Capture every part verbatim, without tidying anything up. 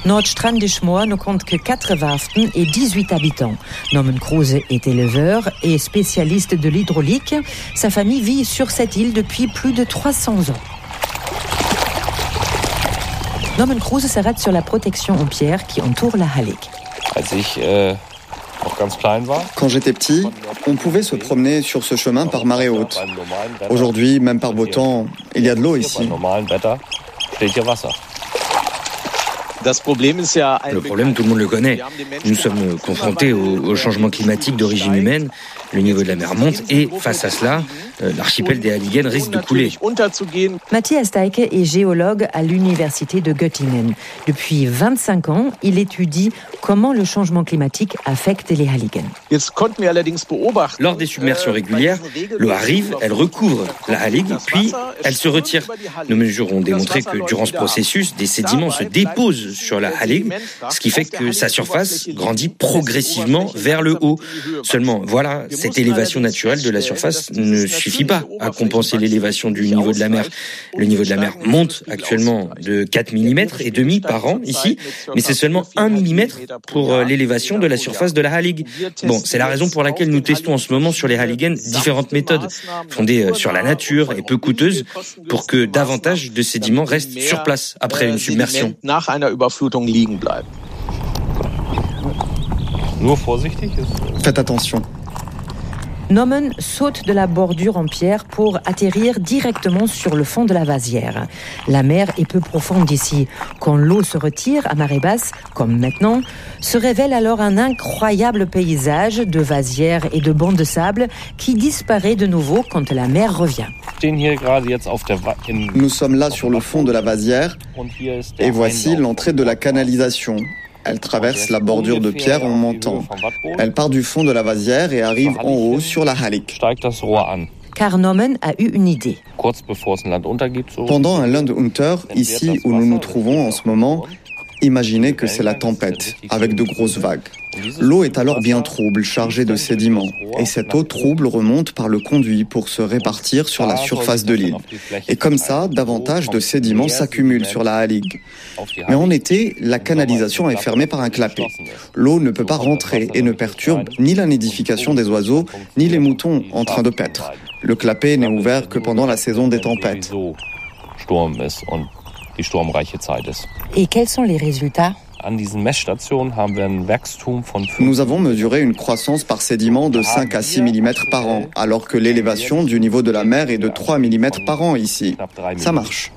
Nordstrandisch-Moor ne compte que quatre warften et dix-huit habitants. Norman Kruse est éleveur et spécialiste de l'hydraulique. Sa famille vit sur cette île depuis plus de trois cents ans. Norman Kruse s'arrête sur la protection en pierre qui entoure la Hallig. Quand j'étais petit, on pouvait se promener sur ce chemin par marée haute. Aujourd'hui, même par beau temps, il y a de l'eau ici. Le problème, tout le monde le connaît. Nous sommes confrontés au, au changement climatique d'origine humaine. Le niveau de la mer monte et, face à cela, euh, l'archipel des Halligen risque de couler. Matthias Steike est géologue à l'université de Göttingen. Depuis vingt-cinq ans, il étudie comment le changement climatique affecte les Halligen. Lors des submersions régulières, l'eau arrive, elle recouvre la Hallig, puis elle se retire. Nos mesures ont démontré que durant ce processus, des sédiments se déposent sur la Hallig, ce qui fait que sa surface grandit progressivement vers le haut. Seulement, voilà, cette élévation naturelle de la surface ne suffit pas à compenser l'élévation du niveau de la mer. Le niveau de la mer monte actuellement de quatre millimètres et demi par an ici, mais c'est seulement un millimètre pour l'élévation de la surface de la Hallig. Bon, c'est la raison pour laquelle nous testons en ce moment sur les Halligen différentes méthodes fondées sur la nature et peu coûteuses pour que davantage de sédiments restent sur place après une submersion. Faites attention. Norman saute de la bordure en pierre pour atterrir directement sur le fond de la vasière. La mer est peu profonde ici. Quand l'eau se retire à marée basse, comme maintenant, se révèle alors un incroyable paysage de vasières et de bancs de sable qui disparaît de nouveau quand la mer revient. Nous sommes là sur le fond de la vasière et voici l'entrée de la canalisation. Elle traverse la bordure de pierre en montant. Elle part du fond de la vasière et arrive en haut sur la Hallig. Car Norman a eu une idée. Pendant un Landunter, ici où nous nous trouvons en ce moment, imaginez que c'est la tempête, avec de grosses vagues. L'eau est alors bien trouble, chargée de sédiments. Et cette eau trouble remonte par le conduit pour se répartir sur la surface de l'île. Et comme ça, davantage de sédiments s'accumulent sur la Hallig. Mais en été, la canalisation est fermée par un clapet. L'eau ne peut pas rentrer et ne perturbe ni la nidification des oiseaux, ni les moutons en train de paître. Le clapet n'est ouvert que pendant la saison des tempêtes. Et quels sont les résultats ? Nous avons mesuré une croissance par sédiment de cinq à six millimètres par an, alors que l'élévation du niveau de la mer est de trois millimètres par an ici. Ça marche.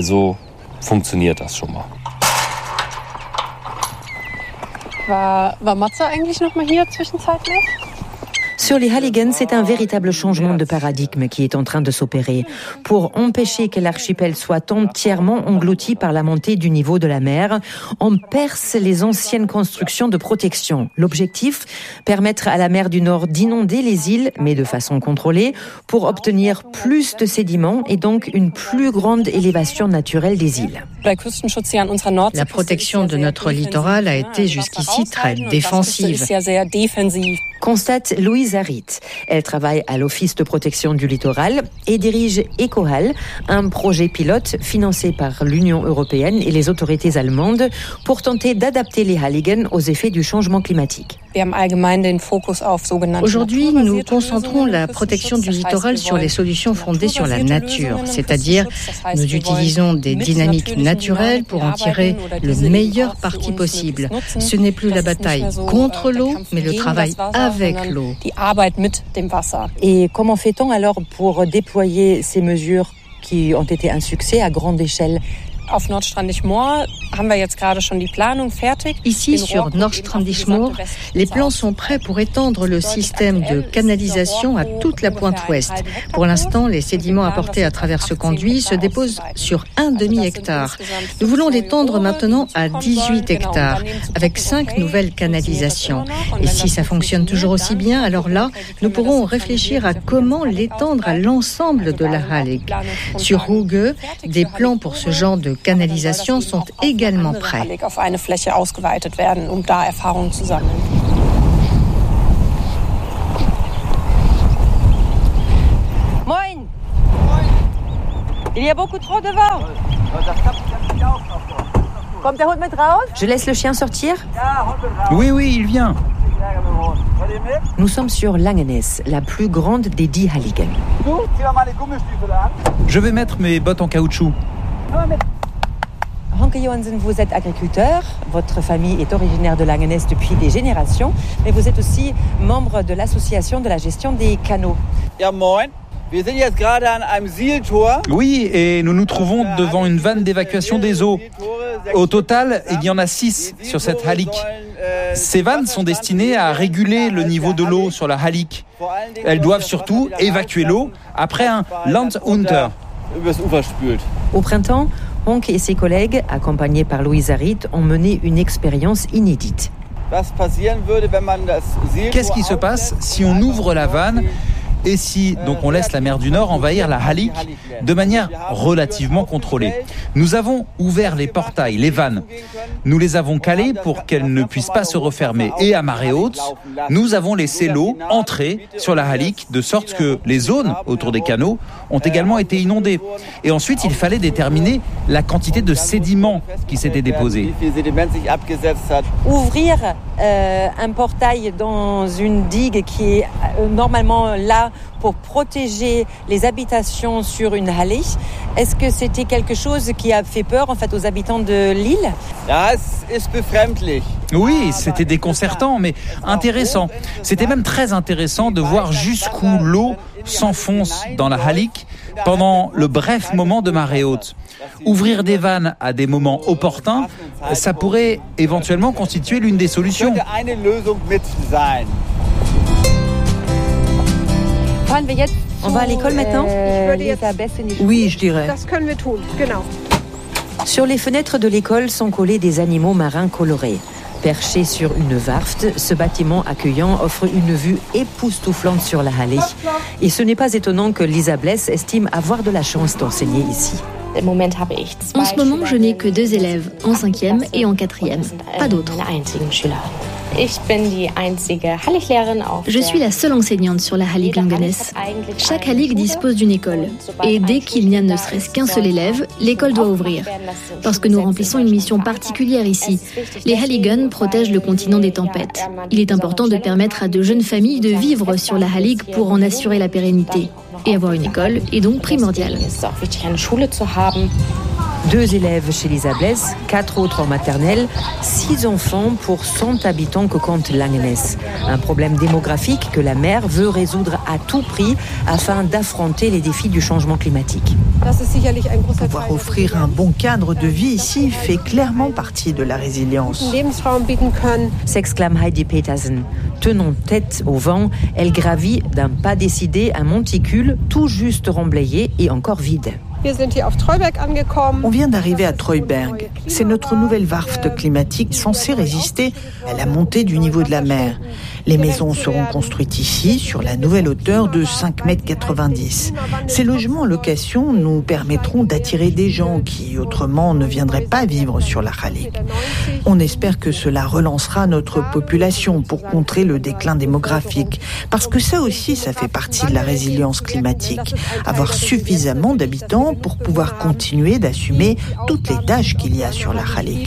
War, war Matze eigentlich noch mal hier zwischenzeitlich? Sur les Halligen, c'est un véritable changement de paradigme qui est en train de s'opérer. Pour empêcher que l'archipel soit entièrement englouti par la montée du niveau de la mer, on perce les anciennes constructions de protection. L'objectif, permettre à la mer du Nord d'inonder les îles, mais de façon contrôlée, pour obtenir plus de sédiments et donc une plus grande élévation naturelle des îles. La protection de notre littoral a été jusqu'ici très défensive. Constate Louise Harit. Elle travaille à l'Office de protection du littoral et dirige EcoHal, un projet pilote financé par l'Union européenne et les autorités allemandes pour tenter d'adapter les Halligen aux effets du changement climatique. Aujourd'hui, nous concentrons la protection du littoral sur les solutions fondées sur la nature, c'est-à-dire nous utilisons des dynamiques naturelles pour en tirer le meilleur parti possible. Ce n'est plus la bataille contre l'eau, mais le travail avec l'eau. Et comment fait-on alors pour déployer ces mesures qui ont été un succès à grande échelle ? Ici, sur Nordstrandisch-Moor, les plans sont prêts pour étendre le système de canalisation à toute la pointe ouest. Pour l'instant, les sédiments apportés à travers ce conduit se déposent sur un demi-hectare. Nous voulons l'étendre maintenant à dix-huit hectares, avec cinq nouvelles canalisations. Et si ça fonctionne toujours aussi bien, alors là, nous pourrons réfléchir à comment l'étendre à l'ensemble de la Hallig. Sur Hooge, des plans pour ce genre de canalisation sont également prêts. Moin. Il y a beaucoup trop de vent. Je laisse le chien sortir? Oui, oui, il vient. Nous sommes sur Langeness, la plus grande des dix Halligen. Je vais mettre mes bottes en caoutchouc. Hanke Johansen, vous êtes agriculteur, votre famille est originaire de Langeness depuis des générations, mais vous êtes aussi membre de l'association de la gestion des canaux. Oui, et nous nous trouvons devant une vanne d'évacuation des eaux. Au total, il y en a six sur cette Hallig. Ces vannes sont destinées à réguler le niveau de l'eau sur la Hallig. Elles doivent surtout évacuer l'eau après un Landunter. Au printemps, Honk et ses collègues, accompagnés par Louisa Ritt, ont mené une expérience inédite. Qu'est-ce qui se passe si on ouvre la vanne et si donc on laisse la mer du Nord envahir la Hallig de manière relativement contrôlée? Nous avons ouvert les portails, les vannes. Nous les avons calées pour qu'elles ne puissent pas se refermer. Et à marée haute, nous avons laissé l'eau entrer sur la Hallig de sorte que les zones autour des canaux ont également été inondées. Et ensuite, il fallait déterminer la quantité de sédiments qui s'étaient déposés. Ouvrir euh, un portail dans une digue qui est euh, normalement là pour protéger les habitations sur une Hallig, est-ce que c'était quelque chose qui a fait peur en fait aux habitants de l'île? Oui, c'était déconcertant, mais intéressant. C'était même très intéressant de voir jusqu'où l'eau s'enfonce dans la Hallig pendant le bref moment de marée haute. Ouvrir des vannes à des moments opportuns, ça pourrait éventuellement constituer l'une des solutions. On va à l'école maintenant? Oui, je dirais. Sur les fenêtres de l'école sont collés des animaux marins colorés. Perché sur une warft, ce bâtiment accueillant offre une vue époustouflante sur la Hallig. Et ce n'est pas étonnant que Lisa Bless estime avoir de la chance d'enseigner ici. En ce moment, je n'ai que deux élèves, en cinquième et en quatrième. Pas d'autres. Je suis la seule enseignante sur la Hallig Langeness. Chaque Hallig dispose d'une école. Et dès qu'il n'y a ne serait-ce qu'un seul élève, l'école doit ouvrir. Parce que nous remplissons une mission particulière ici. Les Halligen protègent le continent des tempêtes. Il est important de permettre à de jeunes familles de vivre sur la Hallig pour en assurer la pérennité. Et avoir une école est donc primordial. Deux élèves chez Lisa Bless, quatre autres en maternelle, six enfants pour cent habitants que compte Langeness. Un problème démographique que la maire veut résoudre à tout prix afin d'affronter les défis du changement climatique. Pouvoir offrir un bon cadre de vie ici fait clairement partie de la résilience. S'exclame Heidi Petersen. Tenant tête au vent, elle gravit d'un pas décidé un monticule tout juste remblayé et encore vide. On vient d'arriver à Treuberg. C'est notre nouvelle warft climatique censée résister à la montée du niveau de la mer. Les maisons seront construites ici, sur la nouvelle hauteur de cinq mètres quatre-vingt-dix. Ces logements en location nous permettront d'attirer des gens qui, autrement, ne viendraient pas vivre sur la Hallig. On espère que cela relancera notre population pour contrer le déclin démographique. Parce que ça aussi, ça fait partie de la résilience climatique. Avoir suffisamment d'habitants pour pouvoir continuer d'assumer toutes les tâches qu'il y a sur la Hallig.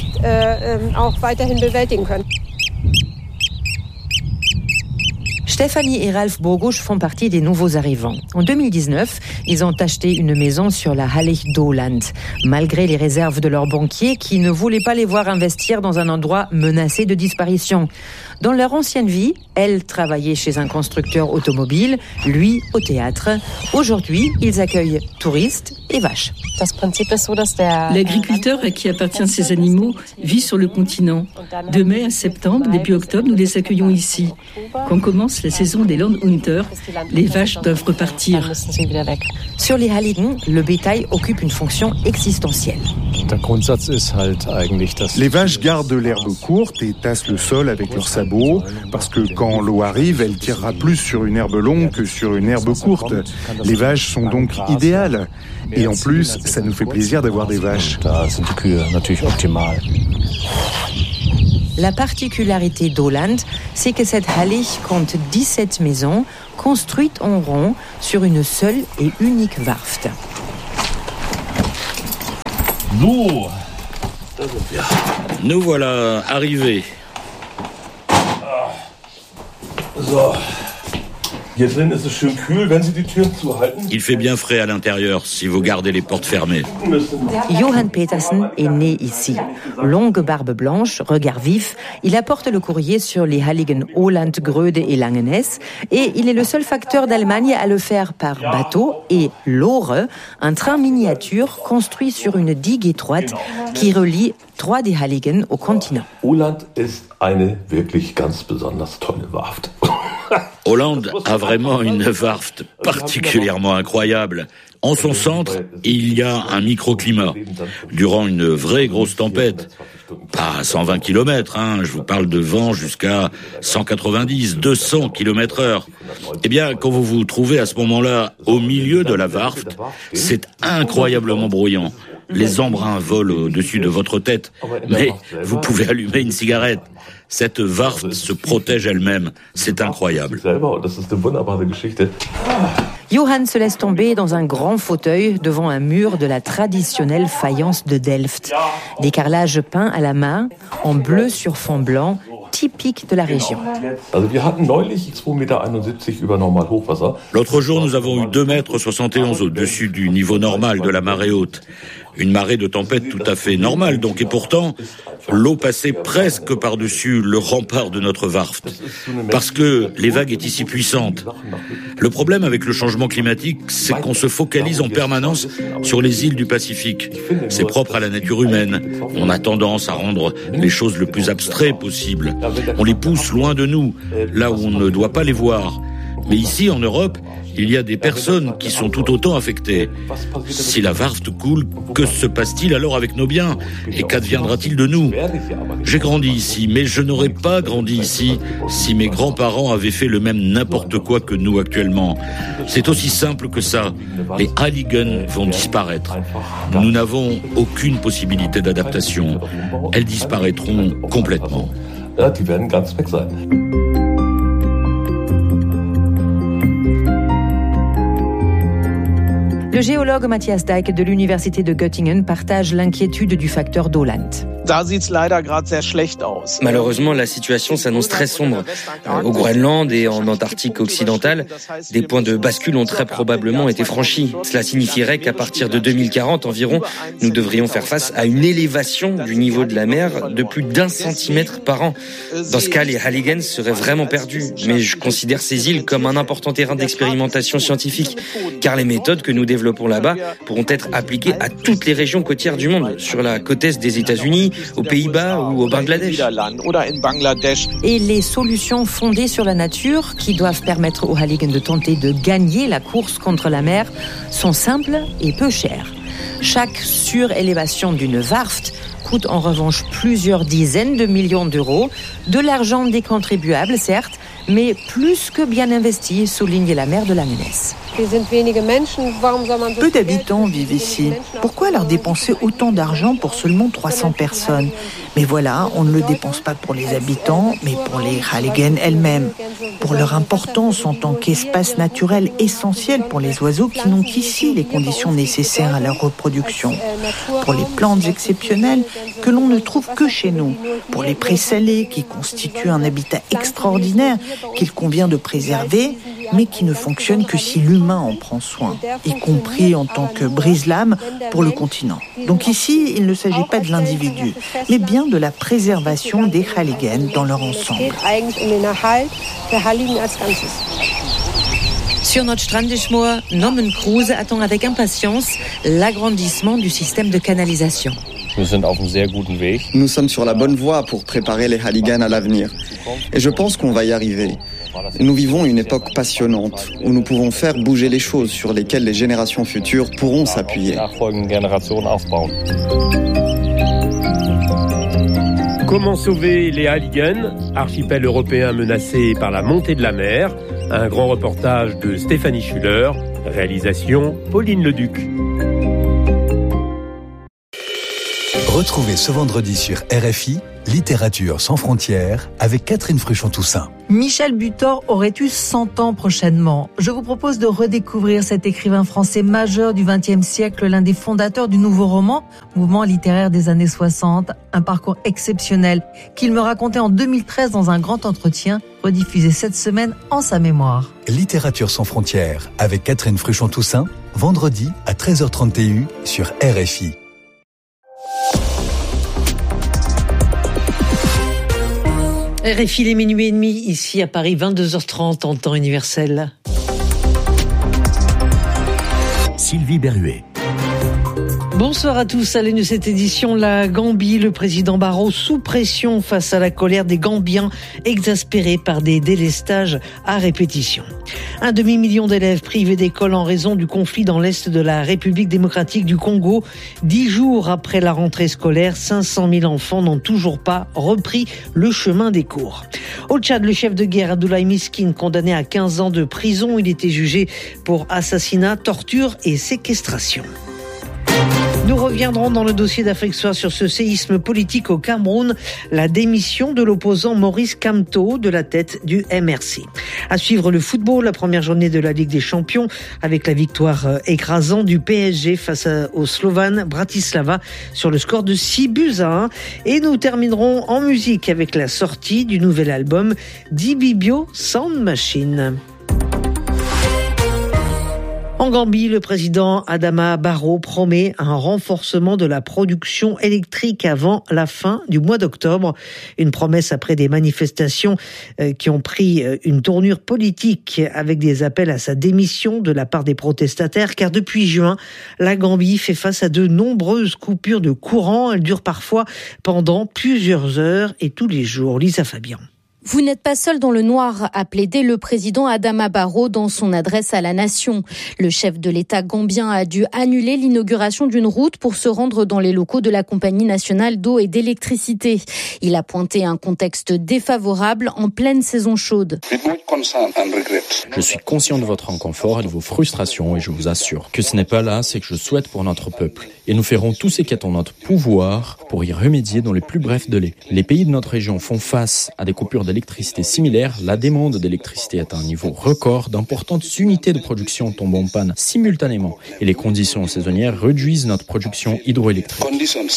Stefanie et Ralf Bogusch font partie des nouveaux arrivants. En deux mille dix-neuf, ils ont acheté une maison sur la Hallig Doland, malgré les réserves de leurs banquiers qui ne voulaient pas les voir investir dans un endroit menacé de disparition. Dans leur ancienne vie, elle travaillait chez un constructeur automobile, lui au théâtre. Aujourd'hui, ils accueillent touristes et vaches. L'agriculteur à qui appartiennent ces animaux vit sur le continent. De mai à septembre, début octobre, nous les accueillons ici. Quand commence la saison des Landunter, les vaches doivent repartir. Sur les Halligen, le bétail occupe une fonction existentielle. Les vaches gardent l'herbe courte et tassent le sol avec leurs sabots, parce que quand l'eau arrive, elle tirera plus sur une herbe longue que sur une herbe courte. Les vaches sont donc idéales. Et en plus, ça nous fait plaisir d'avoir des vaches. La particularité d'Holland, c'est que cette Hallig compte dix-sept maisons construites en rond sur une seule et unique warft. Nous voilà arrivés. So. Hier drin ist es schön kühl, wenn Sie die Türen zuhalten. Il fait bien frais à l'intérieur si vous gardez les portes fermées. Johan Petersen est né ici. Longue barbe blanche, regard vif, il apporte le courrier sur les Halligen Åland, Gröde et Langenäs et il est le seul facteur d'Allemagne à le faire par bateau et Lore, un train miniature construit sur une digue étroite qui relie trois des Halligen au continent. Åland ist eine wirklich ganz besonders tolle Warft. Hollande a vraiment une Warft particulièrement incroyable. En son centre, il y a un microclimat. Durant une vraie grosse tempête, pas cent vingt kilomètres, hein, je vous parle de vent jusqu'à cent quatre-vingt-dix, deux cents kilomètres heure. Eh bien, quand vous vous trouvez à ce moment-là au milieu de la Warft, c'est incroyablement bruyant. Les embruns volent au-dessus de votre tête, mais vous pouvez allumer une cigarette. Cette Warft se protège elle-même. C'est incroyable. Johan se laisse tomber dans un grand fauteuil devant un mur de la traditionnelle faïence de Delft. Des carrelages peints à la main, en bleu sur fond blanc, typique de la région. L'autre jour, nous avons eu deux mètres soixante et onze au-dessus du niveau normal de la marée haute. Une marée de tempête tout à fait normale, donc, et pourtant, l'eau passait presque par-dessus le rempart de notre Warft. Parce que les vagues est ici puissantes. Le problème avec le changement climatique, c'est qu'on se focalise en permanence sur les îles du Pacifique. C'est propre à la nature humaine. On a tendance à rendre les choses le plus abstraites possible. On les pousse loin de nous, là où on ne doit pas les voir. Mais ici, en Europe, il y a des personnes qui sont tout autant affectées. Si la Warft coule, que se passe-t-il alors avec nos biens? Et qu'adviendra-t-il de nous? J'ai grandi ici, mais je n'aurais pas grandi ici si mes grands-parents avaient fait le même n'importe quoi que nous actuellement. C'est aussi simple que ça. Les Halligen vont disparaître. Nous n'avons aucune possibilité d'adaptation. Elles disparaîtront complètement. Ja, die werden ganz weg sein. Le géologue Matthias Dijk de l'université de Göttingen partage l'inquiétude du facteur d'Åland. Malheureusement, la situation s'annonce très sombre. Au Groenland et en Antarctique occidentale, des points de bascule ont très probablement été franchis. Cela signifierait qu'à partir de deux mille quarante environ, nous devrions faire face à une élévation du niveau de la mer de plus d'un centimètre par an. Dans ce cas, les Halligen seraient vraiment perdus. Mais je considère ces îles comme un important terrain d'expérimentation scientifique, car les méthodes que nous développons là-bas pourront être appliquées à toutes les régions côtières du monde, sur la côte est des États-Unis, aux Pays-Bas ou au Bangladesh. Et les solutions fondées sur la nature qui doivent permettre aux Halligen de tenter de gagner la course contre la mer sont simples et peu chères. Chaque surélévation d'une Warft coûte en revanche plusieurs dizaines de millions d'euros, de l'argent des contribuables certes, mais plus que bien investi, souligne la maire de Langenäs. Peu d'habitants vivent ici. Pourquoi leur dépenser autant d'argent pour seulement trois cents personnes? Mais voilà, on ne le dépense pas pour les habitants, mais pour les Halligen elles-mêmes. Pour leur importance en tant qu'espace naturel essentiel pour les oiseaux qui n'ont qu'ici les conditions nécessaires à leur reproduction. Pour les plantes exceptionnelles que l'on ne trouve que chez nous. Pour les prés salés qui constituent un habitat extraordinaire qu'il convient de préserver, mais qui ne fonctionne que si l'humain en prend soin, y compris en tant que brise-lames pour le continent. Donc ici, il ne s'agit pas de l'individu, mais bien de la préservation des Halligen dans leur ensemble. Sur notre Strandischmoor, Norman Kruse attend avec impatience l'agrandissement du système de canalisation. Nous sommes sur la bonne voie pour préparer les Halligen à l'avenir. Et je pense qu'on va y arriver. Nous vivons une époque passionnante où nous pouvons faire bouger les choses sur lesquelles les générations futures pourront s'appuyer. Comment sauver les Halligen, archipel européen menacé par la montée de la mer? Un grand reportage de Stéphanie Schuller, réalisation Pauline Leduc. Retrouvez ce vendredi sur R F I Littérature sans frontières avec Catherine Fruchon-Toussaint. Michel Butor aurait eu cent ans prochainement. Je vous propose de redécouvrir cet écrivain français majeur du vingtième siècle, l'un des fondateurs du nouveau roman, mouvement littéraire des années soixante, un parcours exceptionnel qu'il me racontait en deux mille treize dans un grand entretien, rediffusé cette semaine en sa mémoire. Littérature sans frontières avec Catherine Fruchon-Toussaint, vendredi à treize heures trente sur R F I. R F I, les minuit et demi, ici à Paris, vingt-deux heures trente en temps universel. Sylvie Berruet. Bonsoir à tous. À l'une de cette édition, la Gambie, le président Barrow sous pression face à la colère des Gambiens exaspérés par des délestages à répétition. Un demi-million d'élèves privés d'école en raison du conflit dans l'est de la République démocratique du Congo. Dix jours après la rentrée scolaire, cinq cent mille enfants n'ont toujours pas repris le chemin des cours. Au Tchad, le chef de guerre Abdoulaye Miskine, condamné à quinze ans de prison, il était jugé pour assassinat, torture et séquestration. Nous reviendrons dans le dossier d'Afrique Soir sur ce séisme politique au Cameroun, la démission de l'opposant Maurice Kamto de la tête du M R C. À suivre le football, la première journée de la Ligue des Champions avec la victoire écrasante du P S G face au Slovan Bratislava sur le score de six buts à un. Et nous terminerons en musique avec la sortie du nouvel album d'Ibibio Sound Machine. En Gambie, le président Adama Barrow promet un renforcement de la production électrique avant la fin du mois d'octobre. Une promesse après des manifestations qui ont pris une tournure politique avec des appels à sa démission de la part des protestataires, car depuis juin, la Gambie fait face à de nombreuses coupures de courant. Elles durent parfois pendant plusieurs heures et tous les jours. Lisa Fabian. Vous n'êtes pas seul dans le noir, a plaidé le président Adama Barrow dans son adresse à la nation. Le chef de l'État gambien a dû annuler l'inauguration d'une route pour se rendre dans les locaux de la Compagnie nationale d'eau et d'électricité. Il a pointé un contexte défavorable en pleine saison chaude. Je suis conscient de votre inconfort et de vos frustrations et je vous assure que ce n'est pas là ce que je souhaite pour notre peuple. Et nous ferons tout ce qui est en notre pouvoir pour y remédier dans les plus brefs délais. Les pays de notre région font face à des coupures d'électricité similaires. La demande d'électricité est à un niveau record. D'importantes unités de production tombent en panne simultanément. Et les conditions saisonnières réduisent notre production hydroélectrique.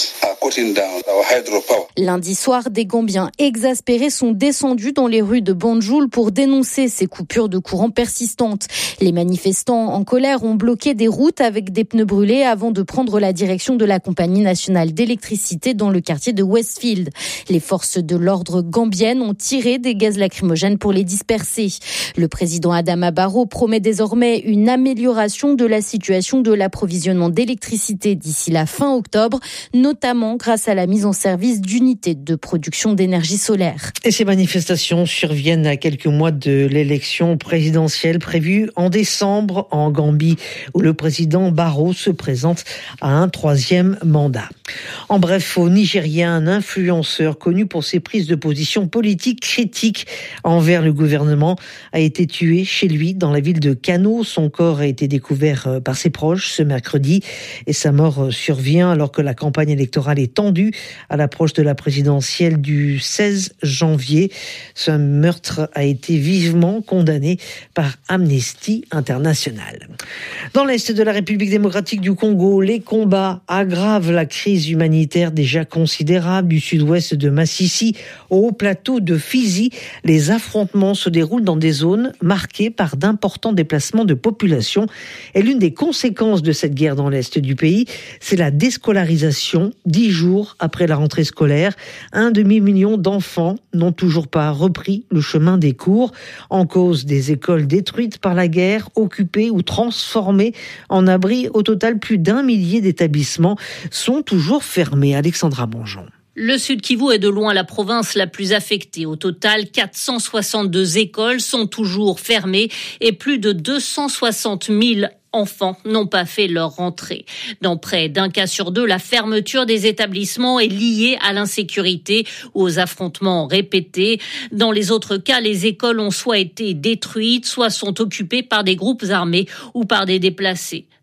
Lundi soir, des Gambiens exaspérés sont descendus dans les rues de Banjul pour dénoncer ces coupures de courant persistantes. Les manifestants en colère ont bloqué des routes avec des pneus brûlés avant de prendre la direction de la Compagnie nationale d'électricité dans le quartier de Westfield. Les forces de l'ordre gambiennes ont tiré des gaz lacrymogènes pour les disperser. Le président Adama Barrow promet désormais une amélioration de la situation de l'approvisionnement d'électricité d'ici la fin octobre, notamment grâce à la mise en service d'unités de production d'énergie solaire. Et ces manifestations surviennent à quelques mois de l'élection présidentielle prévue en décembre en Gambie, où le président Barrow se présente à un troisième mandat. En bref, au Nigeria, un influenceur connu pour ses prises de position politiques critiques envers le gouvernement a été tué chez lui dans la ville de Kano. Son corps a été découvert par ses proches ce mercredi et sa mort survient alors que la campagne électorale est tendue à l'approche de la présidentielle du seize janvier. Ce meurtre a été vivement condamné par Amnesty International. Dans l'est de la République démocratique du Congo, les combats aggravent la crise humanitaire déjà considérable du sud-ouest de Massissi au haut plateau de Fizi. Les affrontements se déroulent dans des zones marquées par d'importants déplacements de population. Et l'une des conséquences de cette guerre dans l'est du pays, c'est la déscolarisation. Dix jours après la rentrée scolaire, un demi-million d'enfants n'ont toujours pas repris le chemin des cours. En cause des écoles détruites par la guerre, occupées ou transformées en abris. Au total, plus d'un millier d'établissements sont toujours fermés. Alexandra Bonjon. Le Sud Kivu est de loin la province la plus affectée. Au total, quatre cent soixante-deux écoles sont toujours fermées et plus de deux cent soixante mille enfants n'ont pas fait leur rentrée. Dans près d'un cas sur deux, la fermeture des établissements est liée à l'insécurité ou aux affrontements répétés. Dans les autres cas, les écoles ont soit été détruites, soit sont occupées par des groupes armés ou par des déplacés.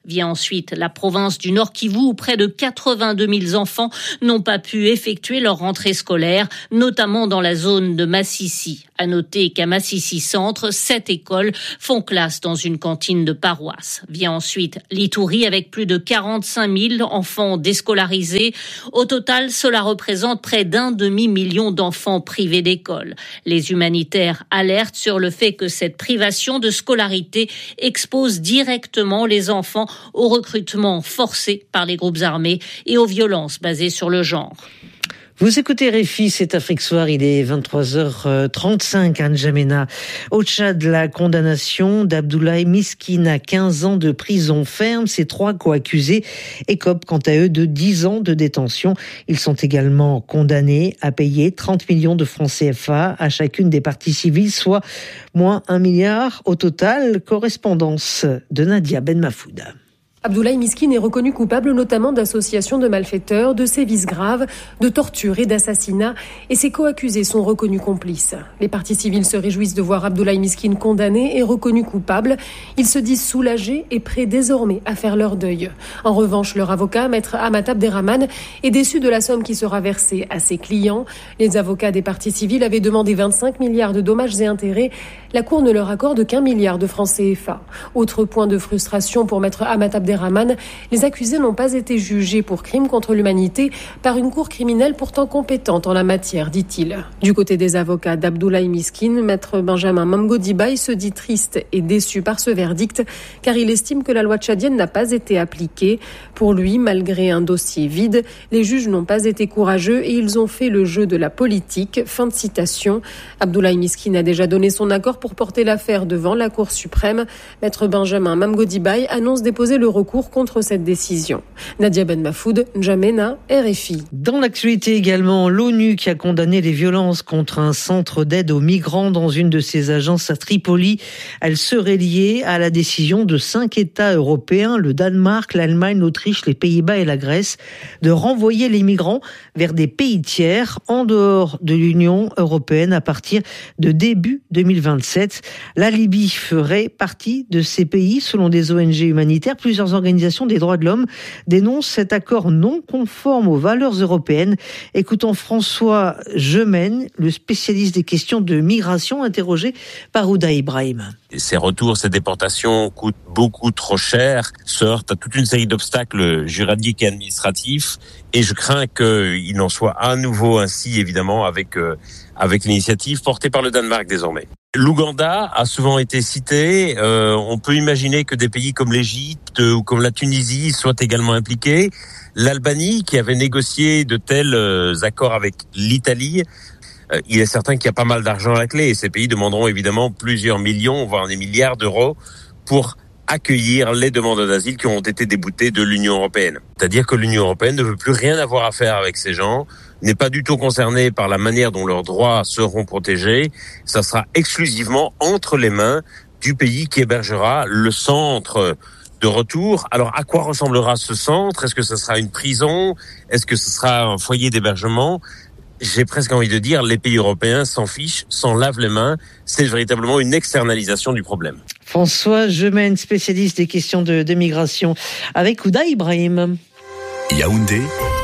Vient ensuite la province du Nord Kivu où près de quatre-vingt-deux mille enfants n'ont pas pu effectuer leur rentrée scolaire, notamment dans la zone de Massissi. À noter qu'à Massissi Centre, sept écoles font classe dans une cantine de paroisse. Vient ensuite l'Ituri avec plus de quarante-cinq mille enfants déscolarisés. Au total, cela représente près d'un demi-million d'enfants privés d'école. Les humanitaires alertent sur le fait que cette privation de scolarité expose directement les enfants au recrutement forcé par les groupes armés et aux violences basées sur le genre. Vous écoutez R F I, c'est Afrique Soir, il est vingt-trois heures trente-cinq à N'Djamena. Au Tchad, la condamnation d'Abdoulaye Miskine à quinze ans de prison ferme. Ses trois co-accusés écopent quant à eux de dix ans de détention. Ils sont également condamnés à payer trente millions de francs C F A à chacune des parties civiles, soit moins un milliard au total. Correspondance de Nadia Ben Mafouda. Abdoulaye Miskine est reconnu coupable notamment d'association de malfaiteurs, de sévices graves, de torture et d'assassinat, et ses co-accusés sont reconnus complices. Les parties civiles se réjouissent de voir Abdoulaye Miskine condamné et reconnu coupable. Ils se disent soulagés et prêts désormais à faire leur deuil. En revanche, leur avocat, maître Ahmad Abderrahmane, est déçu de la somme qui sera versée à ses clients. Les avocats des parties civiles avaient demandé vingt-cinq milliards de dommages et intérêts. La Cour ne leur accorde qu'un milliard de francs C F A. Autre point de frustration pour maître Ahmad Abderrahmane, les accusés n'ont pas été jugés pour crimes contre l'humanité par une cour criminelle pourtant compétente en la matière, dit-il. Du côté des avocats d'Abdoulaye Miskine, maître Benjamin Mamgodibaye se dit triste et déçu par ce verdict car il estime que la loi tchadienne n'a pas été appliquée. Pour lui, malgré un dossier vide, les juges n'ont pas été courageux et ils ont fait le jeu de la politique. Fin de citation. Abdoulaye Miskine a déjà donné son accord pour porter l'affaire devant la Cour suprême. Maître Benjamin Mamgodibaye annonce déposer le recours contre cette décision. Nadia Ben Mafoud, N'Djamena, R F I. Dans l'actualité également, l'ONU qui a condamné les violences contre un centre d'aide aux migrants dans une de ses agences à Tripoli. Elle serait liée à la décision de cinq États européens, le Danemark, l'Allemagne, l'Autriche, les Pays-Bas et la Grèce, de renvoyer les migrants vers des pays tiers en dehors de l'Union européenne à partir de début deux mille vingt-sept. La Libye ferait partie de ces pays selon des O N G humanitaires. Plusieurs organisations des droits de l'homme dénoncent cet accord non conforme aux valeurs européennes. Écoutons François Gemène, le spécialiste des questions de migration, interrogé par Ouda Ibrahim. Ces retours, ces déportations coûtent beaucoup trop cher, se heurtent à toute une série d'obstacles juridiques et administratifs, et je crains qu'il n'en soit à nouveau ainsi, évidemment, avec euh, avec l'initiative portée par le Danemark désormais. L'Ouganda a souvent été cité. Euh, on peut imaginer que des pays comme l'Égypte ou comme la Tunisie soient également impliqués. L'Albanie, qui avait négocié de tels euh, accords avec l'Italie, euh, il est certain qu'il y a pas mal d'argent à la clé. Et ces pays demanderont évidemment plusieurs millions, voire des milliards d'euros pour accueillir les demandeurs d'asile qui ont été déboutés de l'Union européenne. C'est-à-dire que l'Union européenne ne veut plus rien avoir à faire avec ces gens, n'est pas du tout concernée par la manière dont leurs droits seront protégés. Ça sera exclusivement entre les mains du pays qui hébergera le centre de retour. Alors, à quoi ressemblera ce centre ? Est-ce que ce sera une prison ? Est-ce que ce sera un foyer d'hébergement ? J'ai presque envie de dire, les pays européens s'en fichent, s'en lavent les mains. C'est véritablement une externalisation du problème. François Gemène, spécialiste des questions de, de migration, avec Ouda Ibrahim. Yaoundé,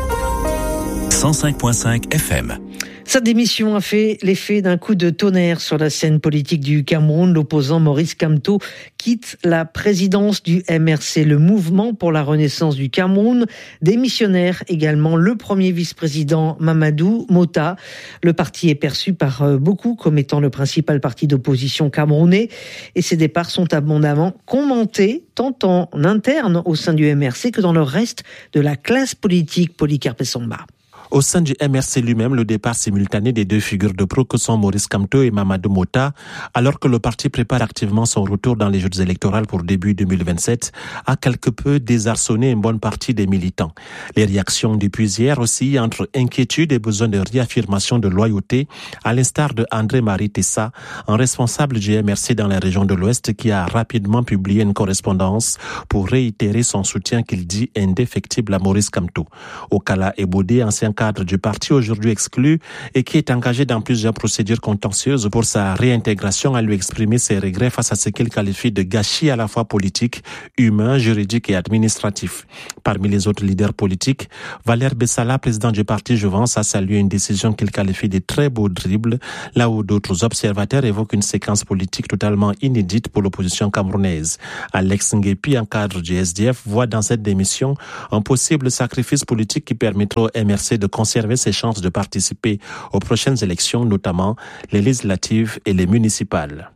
cent cinq virgule cinq F M. Sa démission a fait l'effet d'un coup de tonnerre sur la scène politique du Cameroun. L'opposant Maurice Kamto quitte la présidence du M R C, le mouvement pour la renaissance du Cameroun. Démissionnaire également le premier vice-président Mamadou Mota. Le parti est perçu par beaucoup comme étant le principal parti d'opposition camerounais et ses départs sont abondamment commentés tant en interne au sein du M R C que dans le reste de la classe politique. Polycarpe Samba. Au sein du M R C lui-même, le départ simultané des deux figures de proue que sont Maurice Kamto et Mamadou Mota, alors que le parti prépare activement son retour dans les joutes électorales pour début deux mille vingt-sept, a quelque peu désarçonné une bonne partie des militants. Les réactions depuis hier aussi entre inquiétude et besoin de réaffirmation de loyauté, à l'instar de André-Marie Tessa, un responsable du M R C dans la région de l'Ouest qui a rapidement publié une correspondance pour réitérer son soutien qu'il dit indéfectible à Maurice Kamto. Okala Ebodé, ancien cadre du parti aujourd'hui exclu et qui est engagé dans plusieurs procédures contentieuses pour sa réintégration, a lui exprimé ses regrets face à ce qu'il qualifie de gâchis à la fois politique, humain, juridique et administratif. Parmi les autres leaders politiques, Valère Bessala, président du parti Jouvence, a salué une décision qu'il qualifie de très beau dribble, là où d'autres observateurs évoquent une séquence politique totalement inédite pour l'opposition camerounaise. Alex Nguepi, un cadre du S D F, voit dans cette démission un possible sacrifice politique qui permettra au M R C de conserver ses chances de participer aux prochaines élections, notamment les législatives et les municipales.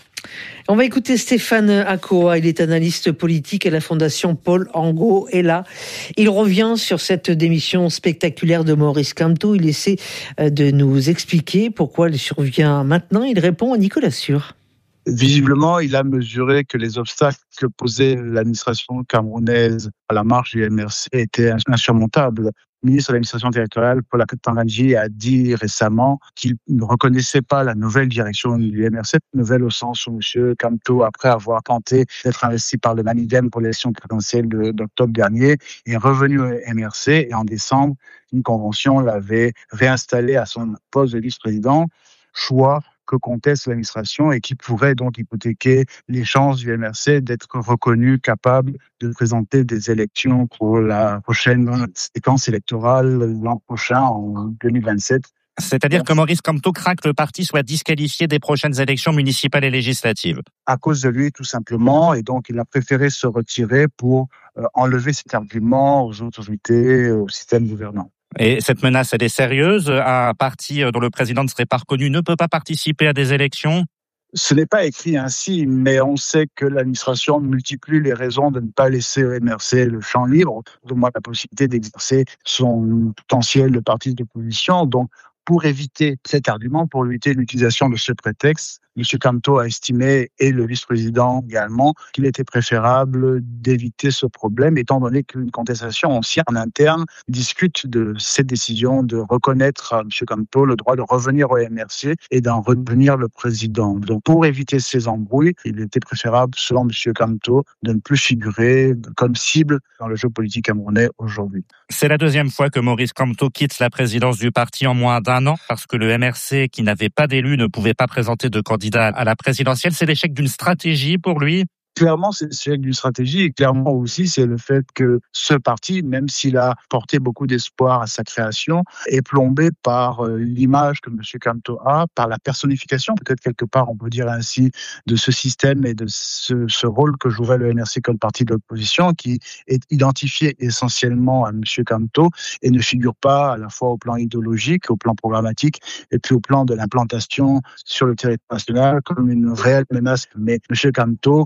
On va écouter Stéphane Akoa, il est analyste politique à la Fondation Paul Angot. Et là, il revient sur cette démission spectaculaire de Maurice Kamto. Il essaie de nous expliquer pourquoi elle survient maintenant. Il répond à Nicolas Sûr. Visiblement, il a mesuré que les obstacles que posait l'administration camerounaise à la marche du M R C étaient insurmontables. Le ministre de l'administration territoriale, Paul Akantangadji, a dit récemment qu'il ne reconnaissait pas la nouvelle direction du M R C, nouvelle au sens où M. Kamto, après avoir tenté d'être investi par le Manidem pour l'élection présidentielle d'octobre dernier, est revenu au M R C et en décembre, une convention l'avait réinstallé à son poste de vice-président, choix que conteste l'administration et qui pourrait donc hypothéquer les chances du M R C d'être reconnu capable de présenter des élections pour la prochaine séquence électorale l'an prochain, en deux mille vingt-sept. C'est-à-dire que Maurice Kamto craint que le parti soit disqualifié des prochaines élections municipales et législatives. À cause de lui, tout simplement, et donc il a préféré se retirer pour euh, enlever cet argument aux autorités, au système gouvernant. Et cette menace, elle est sérieuse. Un parti dont le président ne serait pas reconnu ne peut pas participer à des élections. Ce n'est pas écrit ainsi, mais on sait que l'administration multiplie les raisons de ne pas laisser au M R C le champ libre, au moins la possibilité d'exercer son potentiel de parti d'opposition. Donc, pour éviter cet argument, pour éviter l'utilisation de ce prétexte, M. Kamto a estimé, et le vice-président également, qu'il était préférable d'éviter ce problème, étant donné qu'une contestation aussi en interne discute de cette décision de reconnaître à M. Kamto le droit de revenir au M R C et d'en redevenir le président. Donc, pour éviter ces embrouilles, il était préférable, selon M. Kamto, de ne plus figurer comme cible dans le jeu politique camerounais aujourd'hui. C'est la deuxième fois que Maurice Kamto quitte la présidence du parti en moins d'un an, parce que le M R C, qui n'avait pas d'élu, ne pouvait pas présenter de candidat à la présidentielle. C'est l'échec d'une stratégie pour lui? Clairement, c'est l'échec d'une stratégie et clairement aussi, c'est le fait que ce parti, même s'il a porté beaucoup d'espoir à sa création, est plombé par l'image que M. Kamto a, par la personnification, peut-être quelque part, on peut dire ainsi, de ce système et de ce, ce rôle que jouerait le M R C comme parti de l'opposition, qui est identifié essentiellement à M. Kamto et ne figure pas à la fois au plan idéologique, au plan programmatique et puis au plan de l'implantation sur le territoire national comme une réelle menace. Mais M. Kamto,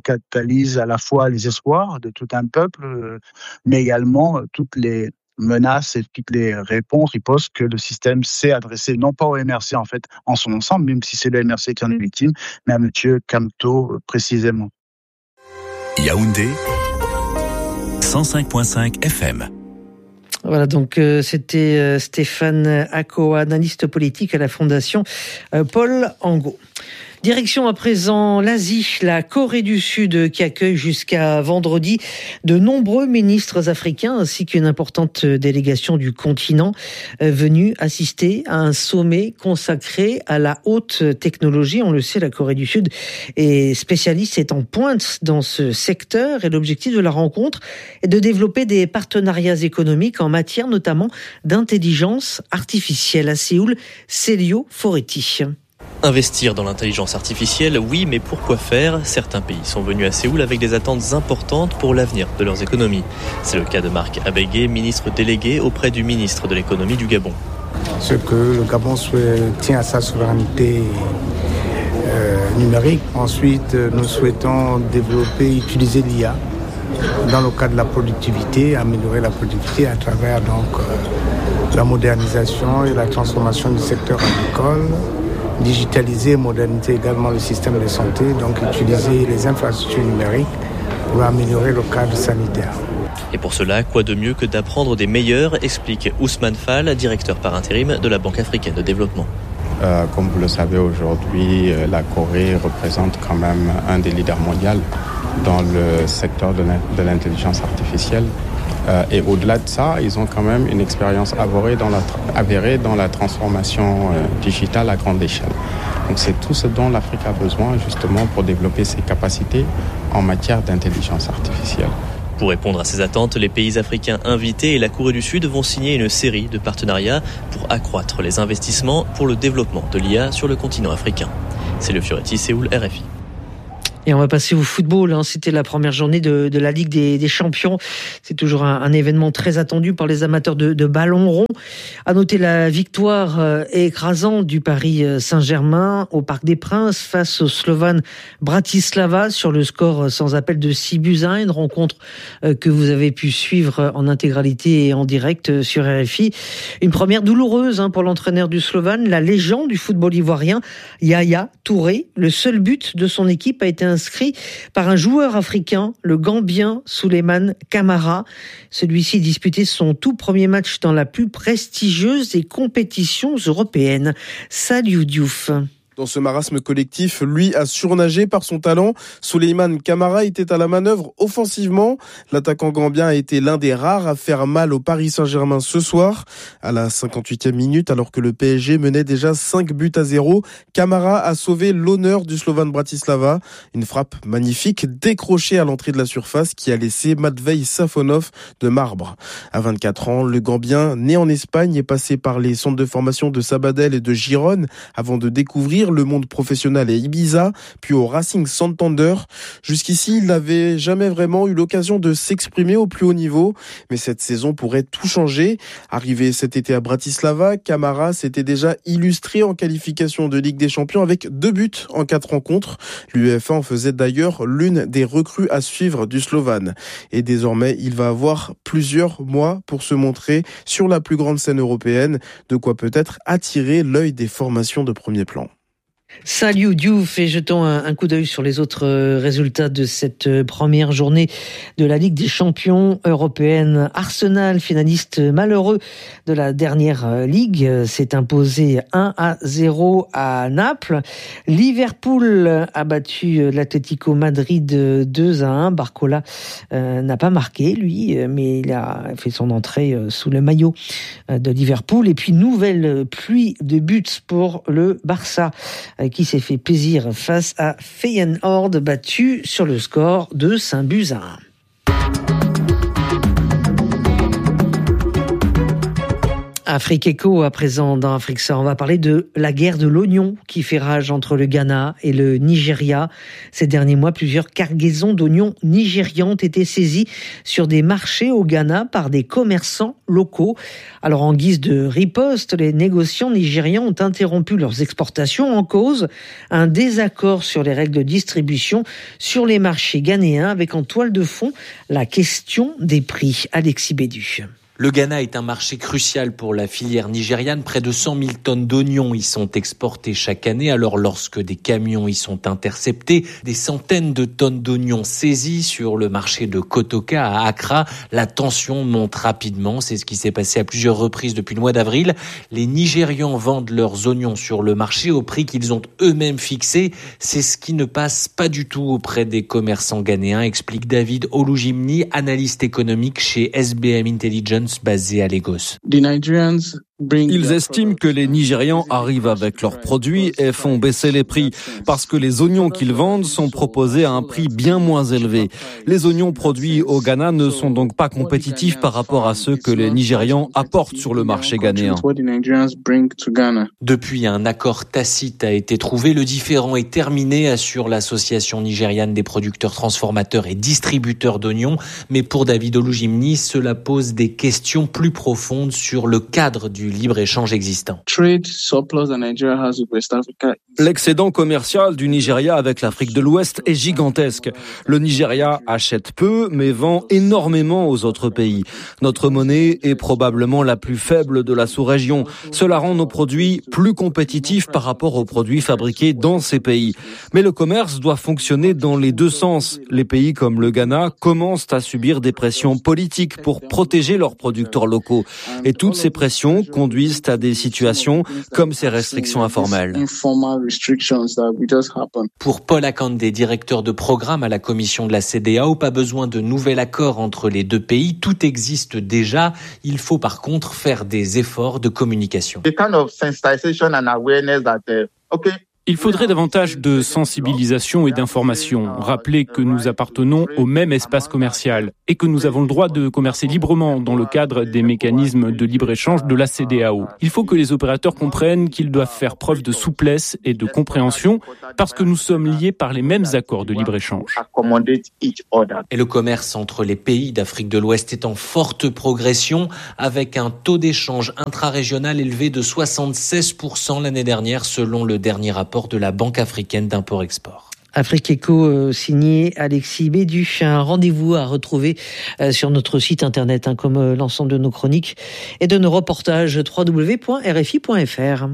à la fois les espoirs de tout un peuple, mais également toutes les menaces et toutes les réponses, ripostes que le système s'est adressé, non pas au M R C en fait en son ensemble, même si c'est le M R C qui en est victime, mais à M. Kamto précisément. Yaoundé, cent cinq virgule cinq F M. Voilà, donc euh, c'était euh, Stéphane Akoa, analyste politique à la Fondation euh, Paul Angot. Direction à présent l'Asie, la Corée du Sud qui accueille jusqu'à vendredi de nombreux ministres africains ainsi qu'une importante délégation du continent venue assister à un sommet consacré à la haute technologie. On le sait, la Corée du Sud est spécialiste, est en pointe dans ce secteur et l'objectif de la rencontre est de développer des partenariats économiques en matière notamment d'intelligence artificielle. À Séoul, Célio Foretti. Investir dans l'intelligence artificielle, oui, mais pourquoi faire ? Certains pays sont venus à Séoul avec des attentes importantes pour l'avenir de leurs économies. C'est le cas de Marc Abégué, ministre délégué auprès du ministre de l'économie du Gabon. Ce que le Gabon tient à sa souveraineté euh, numérique. Ensuite, nous souhaitons développer, utiliser l'I A dans le cadre de la productivité, améliorer la productivité à travers donc euh, la modernisation et la transformation du secteur agricole. Digitaliser et moderniser également le système de santé, donc utiliser les infrastructures numériques pour améliorer le cadre sanitaire. Et pour cela, quoi de mieux que d'apprendre des meilleurs, explique Ousmane Fall, directeur par intérim de la Banque africaine de développement. Euh, comme vous le savez aujourd'hui, la Corée représente quand même un des leaders mondiaux dans le secteur de l'intelligence artificielle. Euh, et au-delà de ça, ils ont quand même une expérience avérée dans la, tra- avérée dans la transformation euh, digitale à grande échelle. Donc c'est tout ce dont l'Afrique a besoin justement pour développer ses capacités en matière d'intelligence artificielle. Pour répondre à ces attentes, les pays africains invités et la Corée du Sud vont signer une série de partenariats pour accroître les investissements pour le développement de l'I A sur le continent africain. C'est le Fioretti, Séoul, R F I. Et on va passer au football. Hein. C'était la première journée de, de la Ligue des, des Champions. C'est toujours un, un événement très attendu par les amateurs de, de ballon rond. À noter la victoire euh, écrasante du Paris Saint-Germain au Parc des Princes face au Slovan Bratislava sur le score sans appel de six buts à un. Une rencontre euh, que vous avez pu suivre en intégralité et en direct sur R F I. Une première douloureuse hein, pour l'entraîneur du Slovan, la légende du football ivoirien, Yaya Touré. Le seul but de son équipe a été inscrit par un joueur africain, le Gambien Souleymane Camara. Celui-ci disputait son tout premier match dans la plus prestigieuse des compétitions européennes. Saliou Diouf. Dans ce marasme collectif, lui a surnagé par son talent. Souleymane Camara était à la manœuvre offensivement. L'attaquant gambien a été l'un des rares à faire mal au Paris Saint-Germain ce soir. À la cinquante-huitième minute, alors que le P S G menait déjà cinq buts à zéro, Camara a sauvé l'honneur du Slovan Bratislava. Une frappe magnifique décrochée à l'entrée de la surface qui a laissé Matvei Safonov de marbre. À vingt-quatre ans, le Gambien, né en Espagne, est passé par les centres de formation de Sabadell et de Gijón avant de découvrir le monde professionnel à Ibiza, puis au Racing Santander. Jusqu'ici, il n'avait jamais vraiment eu l'occasion de s'exprimer au plus haut niveau, mais cette saison pourrait tout changer. Arrivé cet été à Bratislava, Camara s'était déjà illustré en qualification de Ligue des Champions avec deux buts en quatre rencontres. L'UEFA en faisait d'ailleurs l'une des recrues à suivre du Slovan. Et désormais, il va avoir plusieurs mois pour se montrer sur la plus grande scène européenne, de quoi peut-être attirer l'œil des formations de premier plan. Saliou Diouf, et jetons un, un coup d'œil sur les autres résultats de cette première journée de la Ligue des Champions européenne. Arsenal, finaliste malheureux de la dernière Ligue, s'est imposé un à zéro à Naples. Liverpool a battu l'Atlético Madrid deux à un. Barcola euh, n'a pas marqué, lui, mais il a fait son entrée sous le maillot de Liverpool. Et puis, nouvelle pluie de buts pour le Barça, qui s'est fait plaisir face à Feyenoord, battu sur le score de cinq buts à un. Afrique Éco, à présent dans Afrique Ça, on va parler de la guerre de l'oignon qui fait rage entre le Ghana et le Nigeria. Ces derniers mois, plusieurs cargaisons d'oignons nigérians ont été saisies sur des marchés au Ghana par des commerçants locaux. Alors en guise de riposte, les négociants nigérians ont interrompu leurs exportations en cause un désaccord sur les règles de distribution sur les marchés ghanéens, avec en toile de fond la question des prix. Alexis Bédu. Le Ghana est un marché crucial pour la filière nigériane. Près de cent mille tonnes d'oignons y sont exportées chaque année. Alors lorsque des camions y sont interceptés, des centaines de tonnes d'oignons saisies sur le marché de Kotoka à Accra, la tension monte rapidement. C'est ce qui s'est passé à plusieurs reprises depuis le mois d'avril. Les Nigérians vendent leurs oignons sur le marché au prix qu'ils ont eux-mêmes fixé. C'est ce qui ne passe pas du tout auprès des commerçants ghanéens, explique David Olujimni, analyste économique chez S B M Intelligence basé à Lagos. Ils estiment que les Nigérians arrivent avec leurs produits et font baisser les prix parce que les oignons qu'ils vendent sont proposés à un prix bien moins élevé. Les oignons produits au Ghana ne sont donc pas compétitifs par rapport à ceux que les Nigérians apportent sur le marché ghanéen. Depuis, un accord tacite a été trouvé. Le différend est terminé, assure l'association nigériane des producteurs, transformateurs et distributeurs d'oignons. Mais pour David Olujimni, cela pose des questions plus profondes sur le cadre du libre-échange existant. L'excédent commercial du Nigeria avec l'Afrique de l'Ouest est gigantesque. Le Nigeria achète peu, mais vend énormément aux autres pays. Notre monnaie est probablement la plus faible de la sous-région. Cela rend nos produits plus compétitifs par rapport aux produits fabriqués dans ces pays. Mais le commerce doit fonctionner dans les deux sens. Les pays comme le Ghana commencent à subir des pressions politiques pour protéger leurs producteurs locaux. Et toutes ces pressions conduisent à des situations comme ces restrictions informelles. Pour Paul Akande, directeur de programme à la commission de la C E D E A O, pas besoin de nouvel accord entre les deux pays. Tout existe déjà. Il faut par contre faire des efforts de communication. Il faudrait davantage de sensibilisation et d'information. Rappeler que nous appartenons au même espace commercial et que nous avons le droit de commercer librement dans le cadre des mécanismes de libre-échange de la C E D E A O. Il faut que les opérateurs comprennent qu'ils doivent faire preuve de souplesse et de compréhension parce que nous sommes liés par les mêmes accords de libre-échange. Et le commerce entre les pays d'Afrique de l'Ouest est en forte progression avec un taux d'échange intra-régional élevé de soixante-seize pour cent l'année dernière selon le dernier rapport de la Banque africaine d'import-export. Afrique Éco, euh, signé Alexis Bédu. Un rendez-vous à retrouver euh, sur notre site internet, hein, comme euh, l'ensemble de nos chroniques et de nos reportages, w w w point r f i point f r.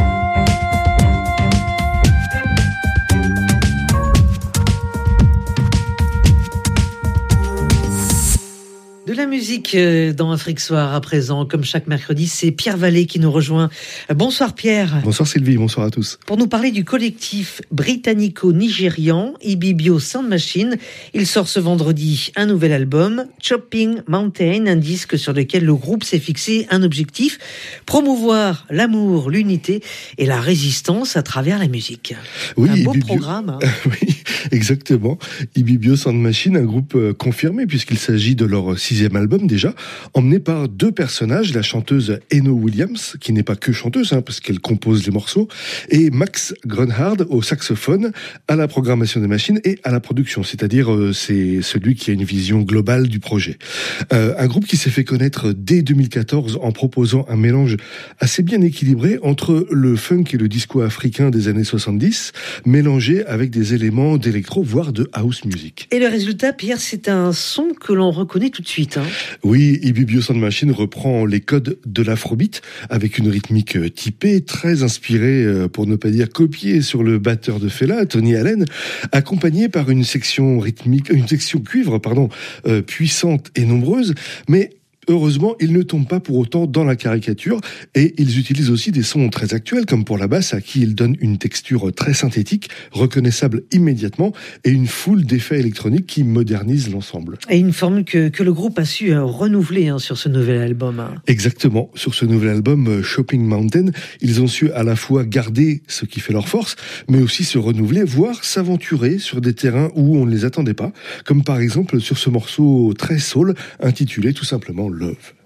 De la musique dans Afrique Soir à présent, comme chaque mercredi, c'est Pierre Vallée qui nous rejoint. Bonsoir Pierre. Bonsoir Sylvie, bonsoir à tous. Pour nous parler du collectif britannico-nigérian Ibibio Sound Machine, il sort ce vendredi un nouvel album, Chopping Mountain, un disque sur lequel le groupe s'est fixé un objectif, promouvoir l'amour, l'unité et la résistance à travers la musique. Oui, un beau Ibibio... programme. Hein. Oui, exactement. Ibibio Sound Machine, un groupe confirmé puisqu'il s'agit de leur sixième album déjà, emmené par deux personnages, la chanteuse Eno Williams, qui n'est pas que chanteuse, hein, parce qu'elle compose les morceaux, et Max Grunhard au saxophone, à la programmation des machines et à la production, c'est-à-dire euh, c'est celui qui a une vision globale du projet. Euh, un groupe qui s'est fait connaître dès deux mille quatorze en proposant un mélange assez bien équilibré entre le funk et le disco africain des années soixante-dix, mélangé avec des éléments d'électro, voire de house music. Et le résultat, Pierre, c'est un son que l'on reconnaît tout de suite. Hein. Oui, Ibibio Sound Machine reprend les codes de l'afrobeat avec une rythmique typée, très inspirée, pour ne pas dire copiée, sur le batteur de Fela, Tony Allen, accompagnée par une section rythmique, une section cuivre, pardon, euh, puissante et nombreuse, mais heureusement, ils ne tombent pas pour autant dans la caricature et ils utilisent aussi des sons très actuels comme pour la basse à qui ils donnent une texture très synthétique, reconnaissable immédiatement et une foule d'effets électroniques qui modernisent l'ensemble. Et une formule que, que le groupe a su euh, renouveler hein, sur ce nouvel album. Hein. Exactement. Sur ce nouvel album, Chopping Mountain, ils ont su à la fois garder ce qui fait leur force, mais aussi se renouveler, voire s'aventurer sur des terrains où on ne les attendait pas, comme par exemple sur ce morceau très soul intitulé tout simplement Love.